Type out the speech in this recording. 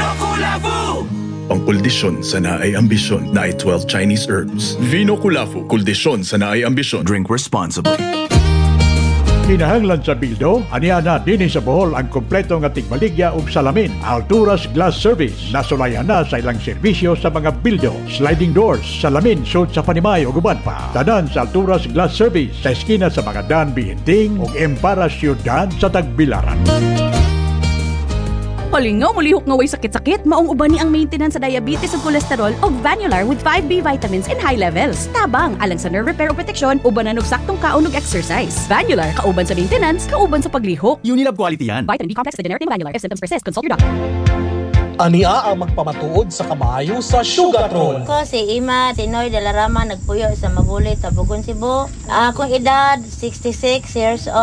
Pangkuldisyon sa naay ambisyon na ay 12 Chinese herbs. Vino Kulafu, kuldisyon sa naay ambisyon. Drink responsibly. Kinahanglan sa bildo, aniana din sa Bohol ang kompleto nga tigbaligya ug salamin. Alturas Glass Service, nasulayan na sa ilang serbisyo sa mga bildo, sliding doors, salamin, sud sa Panimay ug uban pa. Tanan sa Alturas Glass Service sa eskina sa mga Dan Bihinting ug Empara Ciudad sa Tagbilaran. Palingaw, mulihok nga way sakit-sakit, maong uban ni ang maintenance sa diabetes ug cholesterol og Vanular with 5B vitamins in high levels. Tabang, alang sa nerve repair o protection, uban na saktong kaon ug exercise. Vanular, kauban sa maintenance, kauban sa paglihok. Unilab quality yan. Vitamin B complex na generic Vanular. If symptoms persist, consult your doctor. Ania ang magpamatuod sa kamayo sa Sugatron. Ako si Ima Tinoy de la Rama, nagpuyo sa Mabulit, Tabugon, Cebu. Akong edad 66 years old.